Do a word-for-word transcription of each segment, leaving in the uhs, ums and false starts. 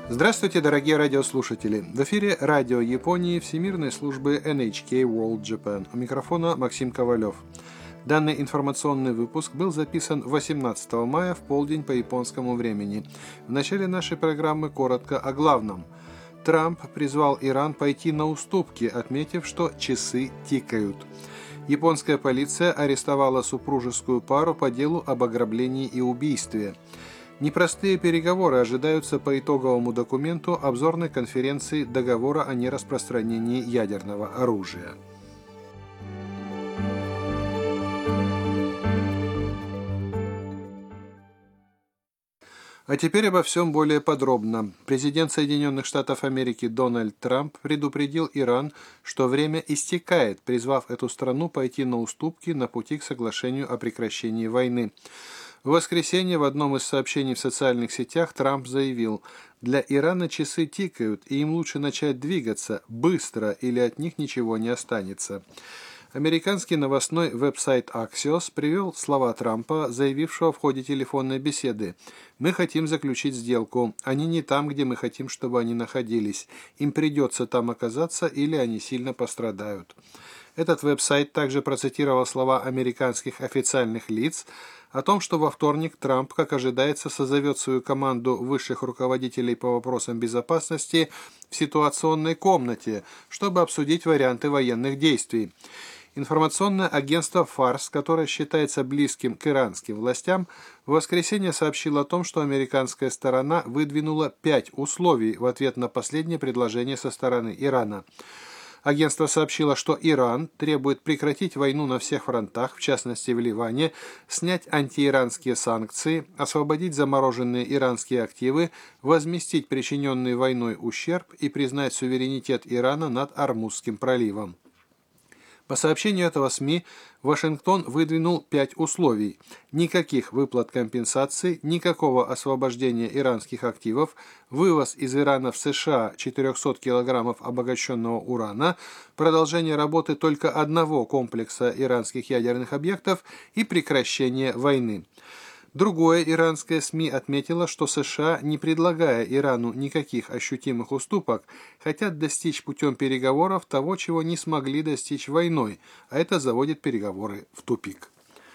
Здравствуйте, дорогие радиослушатели! В эфире радио Японии Всемирной службы эн эйч кей World Japan. У микрофона Максим Ковалев. Данный информационный выпуск был записан восемнадцатого мая в полдень по японскому времени. В начале нашей программы коротко о главном. Трамп призвал Иран пойти на уступки, отметив, что часы тикают. Японская полиция арестовала супружескую пару по делу об ограблении и убийстве. Непростые переговоры ожидаются по итоговому документу обзорной конференции договора о нераспространении ядерного оружия. А теперь обо всем более подробно. Президент Соединенных Штатов Америки Дональд Трамп предупредил Иран, что время истекает, призвав эту страну пойти на уступки на пути к соглашению о прекращении войны. В воскресенье в одном из сообщений в социальных сетях Трамп заявил: «Для Ирана часы тикают, и им лучше начать двигаться быстро, или от них ничего не останется». Американский новостной веб-сайт Axios привел слова Трампа, заявившего в ходе телефонной беседы: «Мы хотим заключить сделку. Они не там, где мы хотим, чтобы они находились. Им придется там оказаться, или они сильно пострадают». Этот веб-сайт также процитировал слова американских официальных лиц о том, что во вторник Трамп, как ожидается, созовет свою команду высших руководителей по вопросам безопасности в ситуационной комнате, чтобы обсудить варианты военных действий. Информационное агентство «Фарс», которое считается близким к иранским властям, в воскресенье сообщило о том, что американская сторона выдвинула пять условий в ответ на последнее предложение со стороны Ирана. Агентство сообщило, что Иран требует прекратить войну на всех фронтах, в частности в Ливане, снять антииранские санкции, освободить замороженные иранские активы, возместить причиненный войной ущерб и признать суверенитет Ирана над Ормузским проливом. По сообщению этого СМИ, Вашингтон выдвинул пять условий: никаких выплат компенсаций, никакого освобождения иранских активов, вывоз из Ирана в США четырехсот килограммов обогащенного урана, продолжение работы только одного комплекса иранских ядерных объектов и прекращение войны. Другое иранское СМИ отметило, что США, не предлагая Ирану никаких ощутимых уступок, хотят достичь путем переговоров того, чего не смогли достичь войной, а это заводит переговоры в тупик.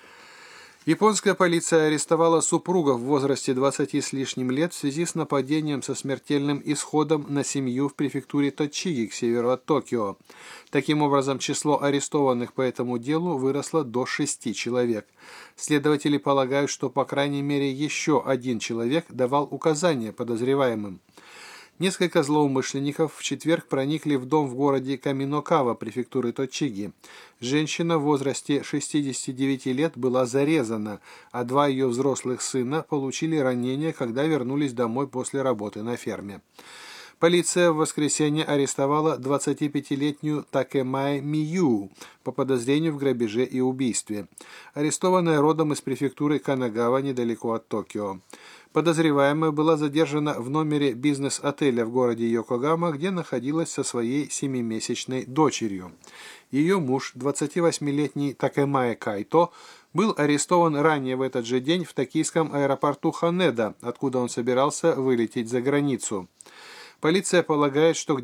Японская полиция арестовала супругов в возрасте двадцати с лишним лет в связи с нападением со смертельным исходом на семью в префектуре Точиги к северу от Токио. Таким образом, число арестованных по этому делу выросло до шести человек. Следователи полагают, что по крайней мере еще один человек давал указания подозреваемым. Несколько злоумышленников в четверг проникли в дом в городе Каминокава префектуры Точиги. Женщина в возрасте шестидесяти девяти лет была зарезана, а два ее взрослых сына получили ранения, когда вернулись домой после работы на ферме. Полиция в воскресенье арестовала двадцатипятилетнюю Такэмай Мию по подозрению в грабеже и убийстве. Арестованная родом из префектуры Канагава недалеко от Токио. Подозреваемая была задержана в номере бизнес-отеля в городе Йокогама, где находилась со своей семимесячной дочерью. Ее муж, двадцативосьмилетний Такэмай Кайто, был арестован ранее в этот же день в токийском аэропорту Ханеда, откуда он собирался вылететь за границу. Полиция полагает, что